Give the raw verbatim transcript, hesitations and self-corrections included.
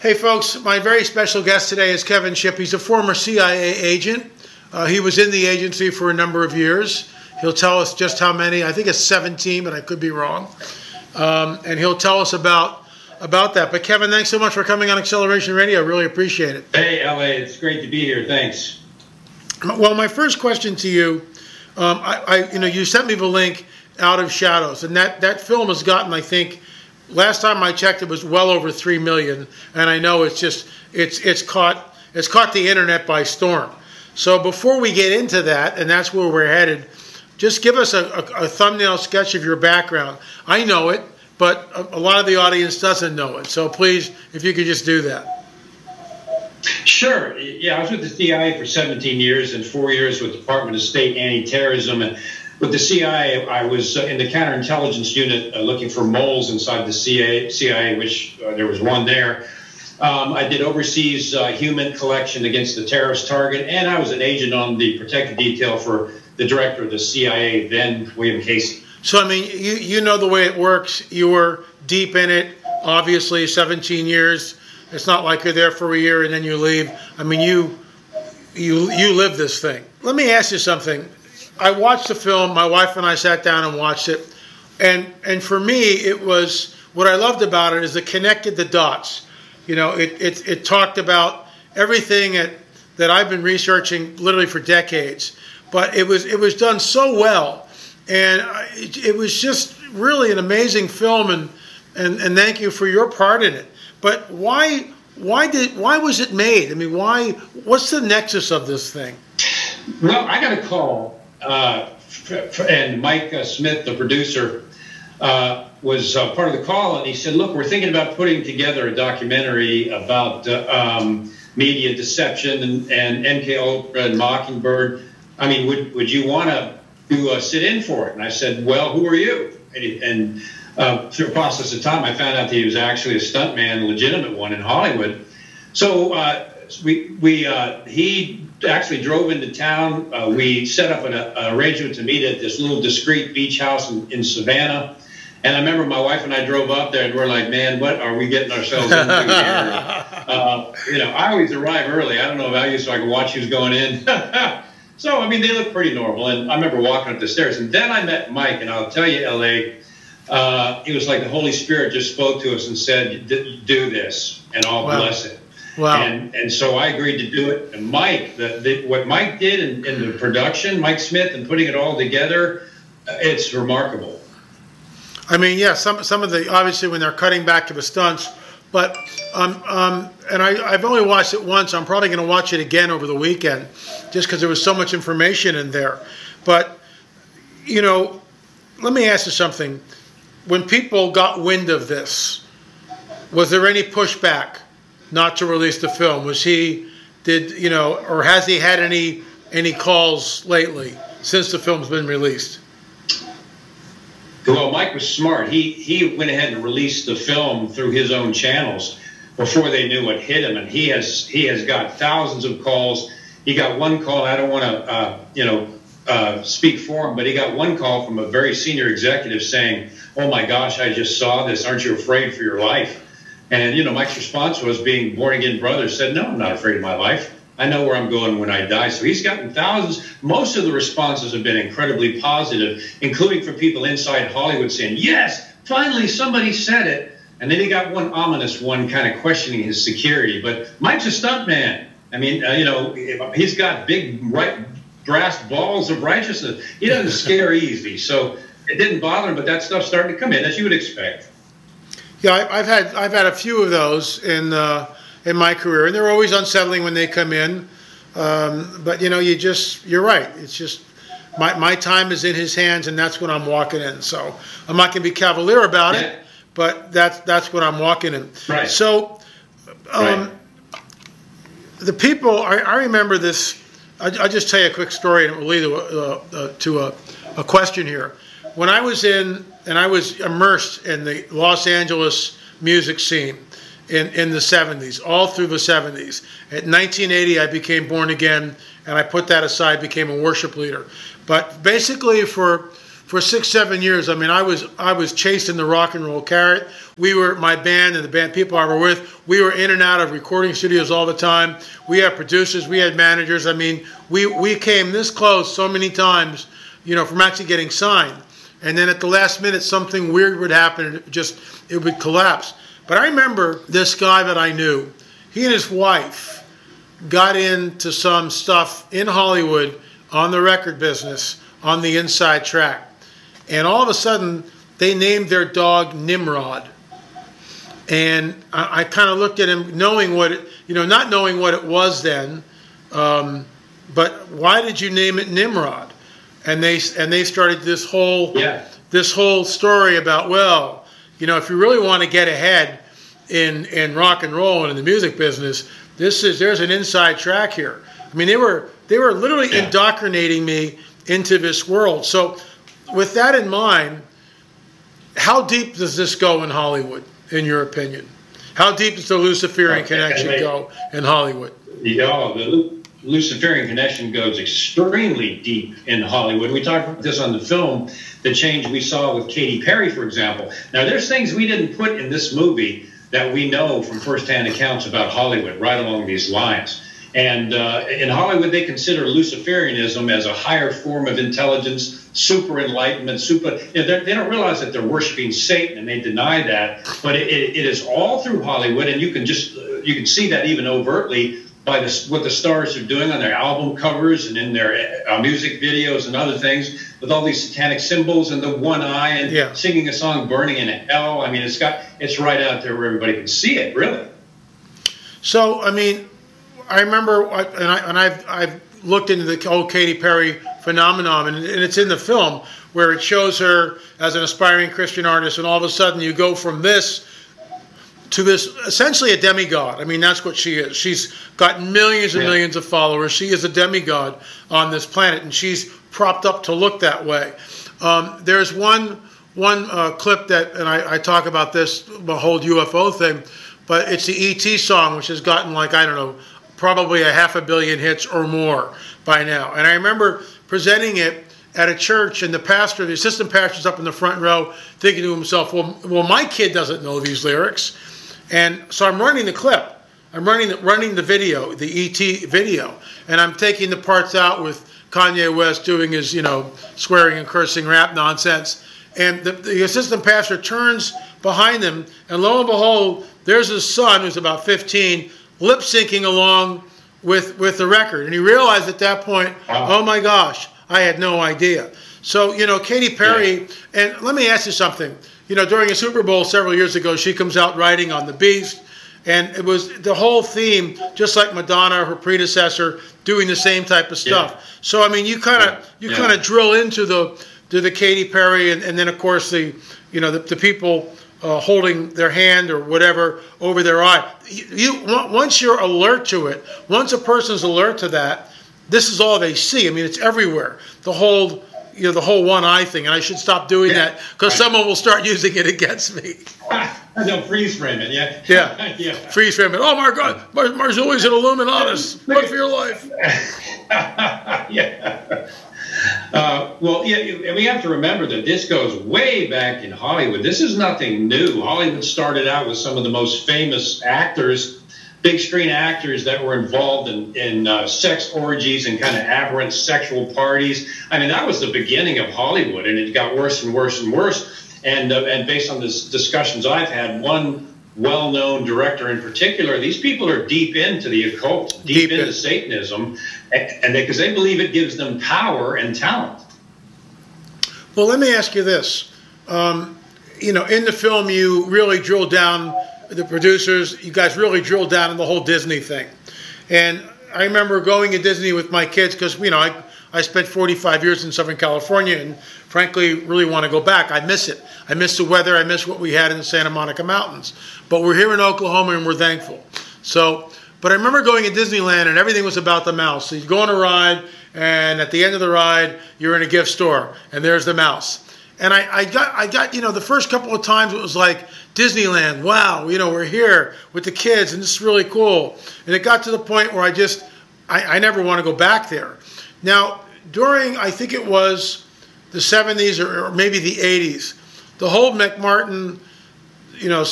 Hey folks, my very special guest today is Kevin Shipp. He's a former C I A agent. Uh, he was in the agency for a number of years. He'll tell us just how many. I think it's seventeen, but I could be wrong. Um, and he'll tell us about about that. But Kevin, thanks so much for coming on Acceleration Radio. I really appreciate it. Hey, L A, it's great to be here. Thanks. Well, my first question to you, um, I, I, you know, you sent me the link, Out of Shadows, and that, that film has gotten, I think, last time I checked, it was well over three million, and I know it's just it's it's caught it's caught the internet by storm. So before we get into that, and that's where we're headed, just give us a, a, a thumbnail sketch of your background. I know it, but a, a lot of the audience doesn't know it. So please, if you could just do that. Sure. Yeah, I was with the C I A for seventeen years and four years with the Department of State Anti-Terrorism. And with the C I A, I was in the counterintelligence unit uh, looking for moles inside the C I A, which uh, there was one there. Um, I did overseas uh, human collection against the terrorist target, and I was an agent on the protective detail for the director of the C I A, then William Casey. So, I mean, you, you know the way it works. You were deep in it, obviously, seventeen years. It's not like you're there for a year and then you leave. I mean, you you you live this thing. Let me ask you something. I watched the film. My wife and I sat down and watched it. And and for me, it was, what I loved about it is it connected the dots. You know, it it, it talked about everything that, that I've been researching literally for decades. But it was it was done so well. And it, it was just really an amazing film. And, and, and thank you for your part in it. But why why did why was it made? I mean, why? What's the nexus of this thing? Well, I got a call. Uh, and Mike uh, Smith, the producer, uh, was uh, part of the call, and he said, look, we're thinking about putting together a documentary about uh, um, media deception and, and M K Ultra and Mockingbird. I mean, would would you want to to uh, sit in for it? And I said, well, who are you? And, he, and uh, through a process of time, I found out that he was actually a stuntman, a legitimate one in Hollywood. So uh, we we uh, he actually drove into town. Uh, we set up an, an arrangement to meet at this little discreet beach house in, in Savannah. And I remember my wife and I drove up there, and we're like, man, what are we getting ourselves into here? uh, you know, I always arrive early. I don't know about you, so I can watch who's going in. So, I mean, they look pretty normal. And I remember walking up the stairs. And then I met Mike, and I'll tell you, L A, uh, it was like the Holy Spirit just spoke to us and said, do this, and I'll wow. bless it. Wow. And and so I agreed to do it. And Mike, the, the, what Mike did in, in the production, Mike Smith, and putting it all together, it's remarkable. I mean, yeah, some some of the, obviously when they're cutting back to the stunts, but, um, um, and I, I've only watched it once. I'm probably going to watch it again over the weekend just because there was so much information in there. But, you know, let me ask you something. When people got wind of this, was there any pushback not to release the film? Was he, did, you know, or has he had any any calls lately since the film's been released? Well, Mike was smart. He he went ahead and released the film through his own channels before they knew what hit him, and he has he has got thousands of calls. He got one call. I don't want to uh, you know uh, speak for him, but he got one call from a very senior executive saying, "Oh my gosh, I just saw this. Aren't you afraid for your life?" And you know, Mike's response was, being born again brother, said, "No, I'm not afraid of my life. I know where I'm going when I die." So he's gotten thousands. Most of the responses have been incredibly positive, including from people inside Hollywood saying, yes, finally somebody said it. And then he got one ominous one kind of questioning his security. But Mike's a stuntman. I mean, uh, you know, he's got big right, brass balls of righteousness. He doesn't scare easy. So it didn't bother him, but that stuff's starting to come in, as you would expect. Yeah, I, I've had I've had a few of those in uh, in my career, and they're always unsettling when they come in. Um, but you know, you just you're right. It's just my my time is in his hands, and that's what I'm walking in. So I'm not going to be cavalier about yeah. it, but that's that's what I'm walking in. Right. So um, right. the people, I, I remember this. I, I'll just tell you a quick story, and it will lead to, uh, uh, to a, a question here. When I was in, and I was immersed in the Los Angeles music scene in, in the seventies, all through the seventies. In nineteen eighty, I became born again, and I put that aside, became a worship leader. But basically for for six, seven years, I mean, I was I was chasing the rock and roll carrot. We were, my band and the band people I were with, we were in and out of recording studios all the time. We had producers, we had managers. I mean, we, we came this close so many times, you know, from actually getting signed. And then at the last minute, something weird would happen, and it just, it would collapse. But I remember this guy that I knew, he and his wife got into some stuff in Hollywood on the record business, on the inside track. And all of a sudden, they named their dog Nimrod. And I, I kind of looked at him, knowing what, it, you know, not knowing what it was then, um, but why did you name it Nimrod? And they and they started this whole yeah. this whole story about, well, you know, if you really want to get ahead in in rock and roll and in the music business, this is there's an inside track here. I mean, they were they were literally yeah. indoctrinating me into this world. So, with that in mind, how deep does this go in Hollywood, in your opinion? How deep does the Luciferian okay, connection anyway, go in Hollywood? Yeah, the Luciferian connection goes extremely deep in Hollywood. We talked about this on the film, the change we saw with Katy Perry, for example. Now, there's things we didn't put in this movie that we know from firsthand accounts about Hollywood, right along these lines. And uh, in Hollywood, they consider Luciferianism as a higher form of intelligence, super enlightenment, super. You know, they don't realize that they're worshiping Satan, and they deny that. But it, it is all through Hollywood, and you can just uh, you can see that even overtly by the, what the stars are doing on their album covers and in their uh, music videos and other things, with all these satanic symbols and the one eye and yeah. singing a song "Burning in Hell." I mean, it's got it's right out there where everybody can see it, really. So, I mean. I remember, and, I, and I've, I've looked into the whole Katy Perry phenomenon, and, and it's in the film, where it shows her as an aspiring Christian artist, and all of a sudden you go from this to this, essentially a demigod. I mean, that's what she is. She's got millions and yeah. millions of followers. She is a demigod on this planet, and she's propped up to look that way. Um, there's one one uh, clip that, and I, I talk about this, the whole U F O thing, but it's the E T song, which has gotten like, I don't know, probably a half a billion hits or more by now. And I remember presenting it at a church, and the pastor, the assistant pastor's up in the front row, thinking to himself, well, well, my kid doesn't know these lyrics. And so I'm running the clip. I'm running the, running the video, the E T video, and I'm taking the parts out with Kanye West doing his, you know, swearing and cursing rap nonsense. And the, the assistant pastor turns behind him, and lo and behold, there's his son, who's about fifteen, lip syncing along with with the record. And he realized at that point, wow. oh my gosh, I had no idea. So, you know, Katy Perry, yeah. and let me ask you something. You know, during a Super Bowl several years ago, she comes out riding on the beast, and it was the whole theme, just like Madonna, her predecessor, doing the same type of stuff. Yeah. So, I mean, you kind of yeah. you yeah. kind of drill into the to the Katy Perry, and, and then of course the you know the, the people uh, holding their hand or whatever over their eye. You, you once you're alert to it, once a person's alert to that, this is all they see. I mean, it's everywhere. The whole you know the whole one eye thing, and I should stop doing yeah. that because right. someone will start using it against me. No, freeze frame it, yeah. Yeah, yeah. Freeze frame it. Oh my God, Mar- Marzulli's an Illuminatus. Run for your life. yeah. Uh, well, yeah, we have to remember that this goes way back in Hollywood. This is nothing new. Hollywood started out with some of the most famous actors, big screen actors that were involved in, in uh, sex orgies and kind of aberrant sexual parties. I mean, that was the beginning of Hollywood, and it got worse and worse and worse. And uh, and based on the discussions I've had, one well-known director in particular, these people are deep into the occult, deep, deep into in. Satanism, and because they, they believe it gives them power and talent. Well, let me ask you this. Um, you know, in the film, you really drill down, the producers, you guys really drill down in the whole Disney thing. And I remember going to Disney with my kids because, you know, I, I spent forty-five years in Southern California and frankly really want to go back. I miss it. I miss the weather. I miss what we had in the Santa Monica Mountains. But we're here in Oklahoma and we're thankful. So, but I remember going to Disneyland and everything was about the mouse. So you go on a ride and at the end of the ride, you're in a gift store and there's the mouse. And I, I got, I got, you know, the first couple of times it was like Disneyland. Wow, you know, we're here with the kids and this is really cool. And it got to the point where I just, I, I never want to go back there. Now, during, I think it was the seventies or, or maybe the eighties. The whole McMartin, you know,